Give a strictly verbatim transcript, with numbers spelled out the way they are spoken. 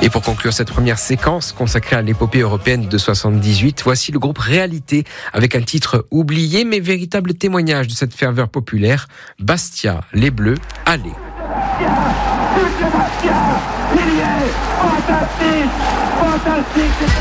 Et pour conclure cette première séquence consacrée à l'épopée européenne de soixante-dix-huit, voici le groupe Réalité avec un titre oublié mais véritable témoignage de cette ferveur populaire, Bastia, les Bleus, allez. Bastia, Bastia, il y est, fantastique, fantastique.